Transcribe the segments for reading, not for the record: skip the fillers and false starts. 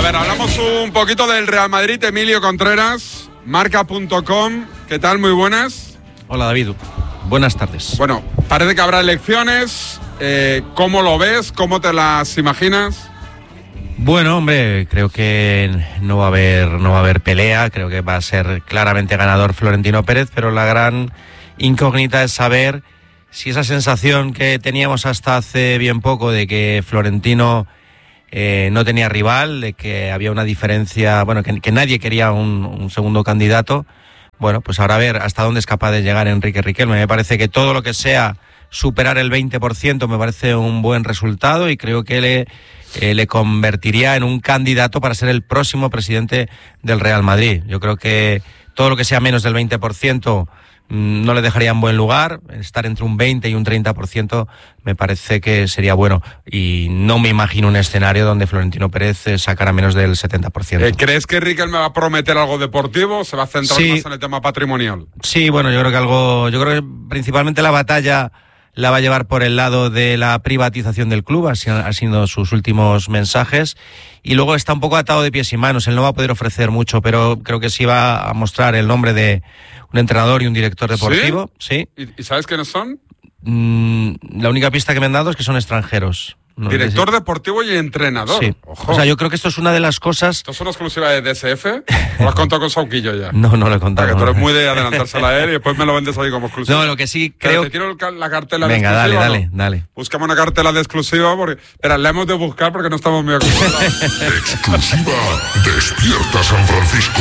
ver, hablamos un poquito del Real Madrid. Emilio Contreras, marca.com. ¿Qué tal? Muy buenas. Hola, David. Buenas tardes. Bueno, parece que habrá elecciones. ¿Cómo lo ves? ¿Cómo te las imaginas? Bueno, hombre, creo que no va a haber pelea. Creo que va a ser claramente ganador Florentino Pérez, pero la gran incógnita es saber si esa sensación que teníamos hasta hace bien poco de que Florentino no tenía rival, de que había una diferencia, bueno, que nadie quería un segundo candidato. Bueno, pues ahora a ver hasta dónde es capaz de llegar Enrique Riquelme. Me parece que todo lo que sea superar el 20% me parece un buen resultado y creo que le convertiría en un candidato para ser el próximo presidente del Real Madrid. Yo creo que todo lo que sea menos del 20% no le dejaría en buen lugar. Estar entre un 20 y un 30% me parece que sería bueno. Y no me imagino un escenario donde Florentino Pérez sacara menos del 70%. ¿Crees que Riquelme va a prometer algo deportivo o se va a centrar más en el tema patrimonial? Sí, bueno, yo creo que principalmente la batalla la va a llevar por el lado de la privatización del club, así han sido sus últimos mensajes, y luego está un poco atado de pies y manos. Él no va a poder ofrecer mucho, pero creo que sí va a mostrar el nombre de un entrenador y un director deportivo. ¿Sí? ¿Y sabes quiénes son? La única pista que me han dado es que son extranjeros. No, director deportivo y entrenador. Sí. Ojo. O sea, yo creo que esto es una de las cosas... ¿Esto es una exclusiva de DSF? ¿O lo has contado con Sauquillo ya? No lo he contado. Porque tú eres muy de adelantársela a él y después me lo vendes ahí como exclusiva. No, lo que sí creo... Te quiero la cartela de exclusiva. Venga, dale. Búscame una cartela de exclusiva porque... Espera, la hemos de buscar porque no estamos muy acostumbrados. Exclusiva Despierta San Francisco.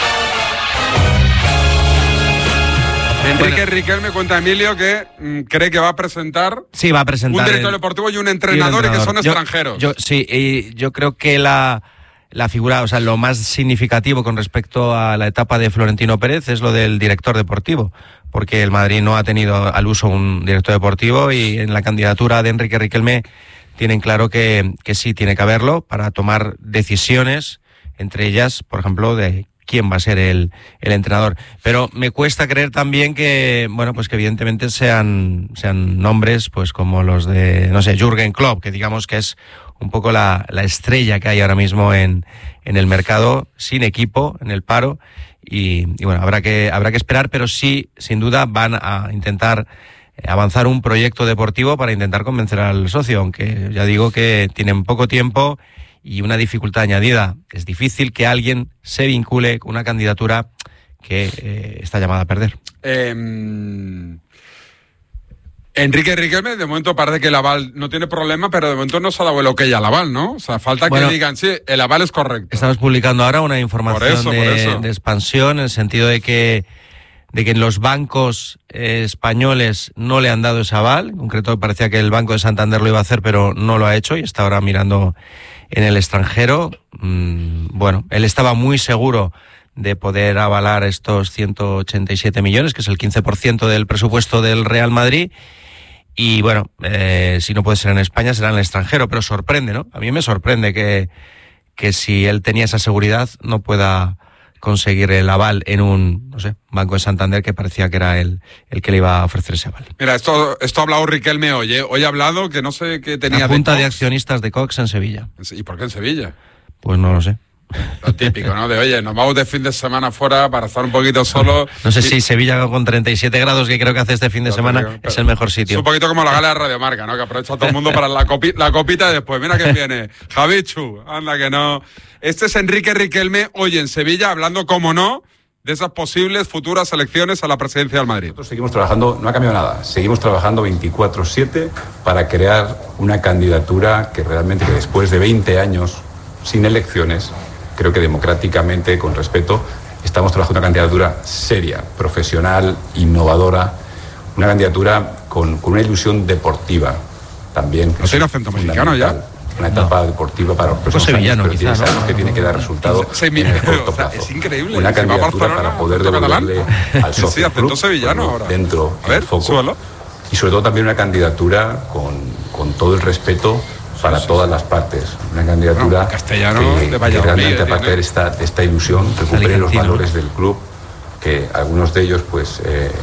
Enrique Riquelme, cuenta Emilio, que cree que va a presentar... Sí, va a presentar... Un director deportivo y un entrenador y que son extranjeros. Yo creo que la figura, o sea, lo más significativo con respecto a la etapa de Florentino Pérez es lo del director deportivo, porque el Madrid no ha tenido al uso un director deportivo y en la candidatura de Enrique Riquelme tienen claro que sí tiene que haberlo para tomar decisiones, entre ellas, por ejemplo, de quién va a ser el entrenador. Pero me cuesta creer también que, bueno, pues que evidentemente sean nombres pues como los de, no sé, Jürgen Klopp, que digamos que es un poco la estrella que hay ahora mismo en el mercado, sin equipo, en el paro, y bueno, habrá que esperar, pero sí, sin duda, van a intentar avanzar un proyecto deportivo para intentar convencer al socio, aunque ya digo que tienen poco tiempo y una dificultad añadida. Es difícil que alguien se vincule con una candidatura que está llamada a perder. Enrique Riquelme, de momento parece que el aval no tiene problema, pero de momento no se ha dado el ok al aval, ¿no? O sea, falta que digan, sí, el aval es correcto. Estamos publicando ahora una información de expansión, en el sentido de que los bancos españoles no le han dado ese aval. En concreto, parecía que el Banco de Santander lo iba a hacer, pero no lo ha hecho y está ahora mirando en el extranjero. Bueno, él estaba muy seguro de poder avalar estos 187 millones, que es el 15% del presupuesto del Real Madrid. Y bueno, si no puede ser en España, será en el extranjero, pero sorprende, ¿no? A mí me sorprende que si él tenía esa seguridad no pueda conseguir el aval en un, no sé, Banco de Santander, que parecía que era el que le iba a ofrecer ese aval. Mira, esto ha hablado Riquelme hoy, ¿eh? Hoy ha hablado que no sé qué tenía... La Junta de Accionistas de Cox en Sevilla. ¿Y por qué en Sevilla? Pues no lo sé. Lo típico, ¿no? De, oye, nos vamos de fin de semana fuera para estar un poquito solos. No sé si Sevilla con 37 grados, que creo que hace este fin de semana, es el mejor sitio. Es un poquito como la gala de Radio Marca, ¿no? Que aprovecha todo el mundo para la copita y después, mira quién viene. Javichu, anda que no. Este es Enrique Riquelme hoy en Sevilla, hablando, como no, de esas posibles futuras elecciones a la presidencia del Madrid. Nosotros seguimos trabajando, no ha cambiado nada, seguimos trabajando 24/7 para crear una candidatura que realmente, que después de 20 años sin elecciones, creo que democráticamente, con respeto, estamos trabajando una candidatura seria, profesional, innovadora, una candidatura con una ilusión deportiva también. ¿No tiene acento mexicano ya? Una etapa deportiva para los próximos años, pero quizá, sabemos que tiene que dar resultado en el corto plazo. Es increíble. Una candidatura para poder devolverle al socio sí, acento sevillano ahora. Dentro del foco. Súbalo. Y sobre todo también una candidatura con todo el respeto para todas las partes. Una candidatura castellano que realmente, aparte de esta ilusión, recupere los valores del club, que algunos de ellos pues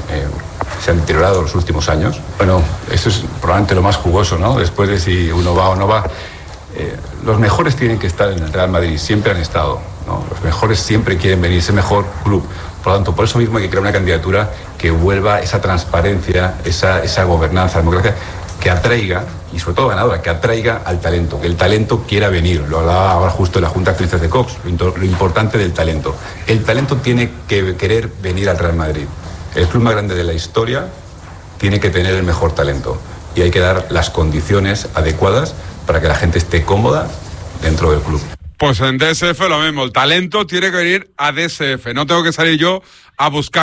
se han deteriorado en los últimos años. Bueno, esto es probablemente lo más jugoso, ¿no? Después de si uno va o no va. los mejores tienen que estar en el Real Madrid, siempre han estado, ¿no? Los mejores siempre quieren venir, ese mejor club. Por lo tanto, por eso mismo hay que crear una candidatura que vuelva esa transparencia, esa gobernanza, democracia, que atraiga, y sobre todo ganadora, que atraiga al talento, que el talento quiera venir. Lo hablaba ahora justo en la Junta de Accionistas de Cox, lo importante del talento. El talento tiene que querer venir al Real Madrid. El club más grande de la historia tiene que tener el mejor talento. Y hay que dar las condiciones adecuadas para que la gente esté cómoda dentro del club. Pues en DSF lo mismo, el talento tiene que venir a DSF, no tengo que salir yo a buscar.